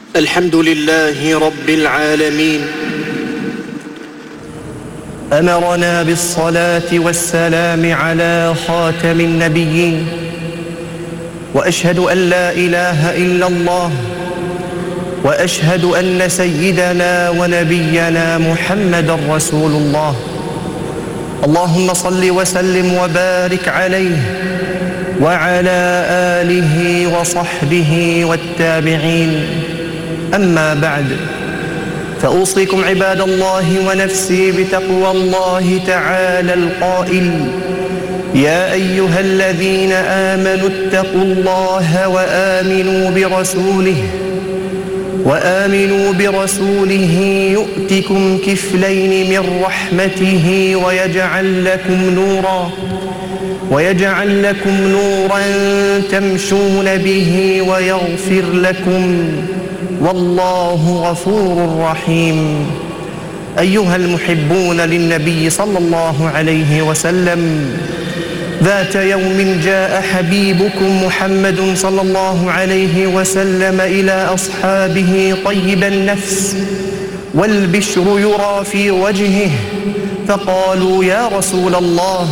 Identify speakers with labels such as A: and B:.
A: الحمد لله رب العالمين، أمرنا بالصلاة والسلام على خاتم النبيين، وأشهد أن لا إله إلا الله، وأشهد أن سيدنا ونبينا محمدًا رسول الله. اللهم صل وسلم وبارك عليه وعلى آله وصحبه والتابعين. أما بعد، فأوصيكم عباد الله ونفسي بتقوى الله تعالى القائل: يا أيها الذين آمنوا اتقوا الله وآمنوا برسوله يؤتكم كفلين من رحمته ويجعل لكم نورا تمشون به ويغفر لكم، والله غفور رحيم. أيها المحبون للنبي صلى الله عليه وسلم، ذات يوم جاء حبيبكم محمد صلى الله عليه وسلم إلى أصحابه طيب النفس والبشر يرى في وجهه، فقالوا: يا رسول الله،